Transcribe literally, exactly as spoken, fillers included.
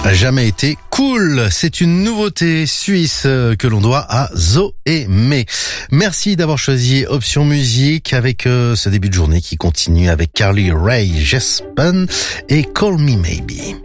a jamais été cool. C'est une nouveauté suisse que l'on doit à Zoé May. Merci d'avoir choisi Option Musique avec euh, ce début de journée qui continue avec Carly Rae Jepsen et Call Me Maybe.